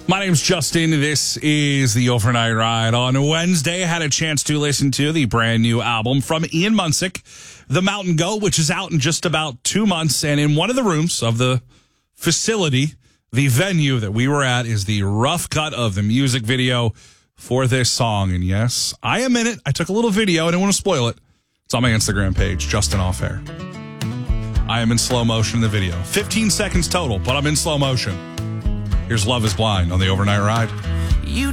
My name's Justin. This is the Overnight Ride. On Wednesday, I had a chance to listen to the brand new album from Ian Munsick, The Mountain Goat, which is out in just about 2 months. And in one of the rooms of the facility, the venue that we were at, is the rough cut of the music video for this song. And yes, I am in it. I took a little video. I didn't want to spoil it. It's on my Instagram page, Justin Off Air. I am in slow motion in the video. 15 seconds total, but I'm in slow motion. Here's Love is Blind on the Overnight Ride.